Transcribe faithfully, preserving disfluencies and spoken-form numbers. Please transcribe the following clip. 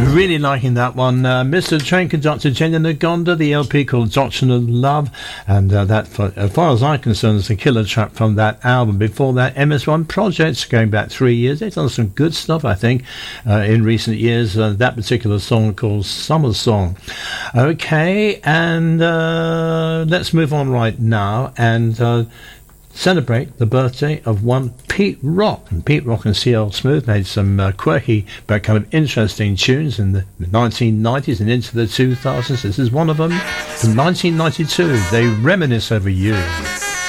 Really liking that one. Uh, Mister Train Conductor, Jenny Nagonda, the L P called Doctrine of Love, and uh, that, for, as far as I'm concerned, is a killer track from that album. Before that, M S one Projects, going back three years. They've done some good stuff, I think, uh, in recent years. Uh, that particular song called Summer Song. Okay, and uh, let's move on right now and uh, celebrate the birthday of one Pete Rock. And Pete Rock and C L Smooth made some uh, quirky but kind of interesting tunes in the nineteen nineties and into the two thousands. This is one of them from nineteen ninety-two. They Reminisce Over You.